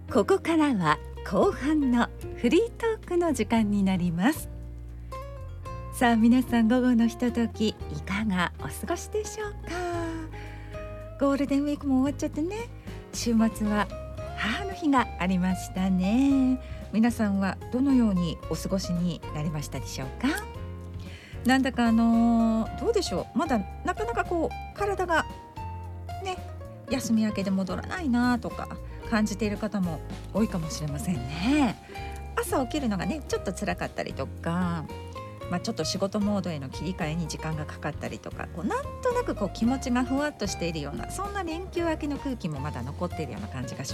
ここからは後半のフリートークの時間になります。さあ皆さん、午後のひとときいかがお過ごしでしょうか。ゴールデンウィークも終わっちゃってね、週末は母の日がありましたね。皆さんはどのようにお過ごしになりましたでしょうか。なんだかどうでしょう、まだなかなか体がね、休み明けで戻らないなとか感じている方も多いかもしれませんね。朝起きるのがねちょっと辛かったりとか、ちょっと仕事モードへの切り替えに時間がかかったりとか、なんとなく気持ちがふわっとしているような、そんな連休明けの空気もまだ残っているような感じがし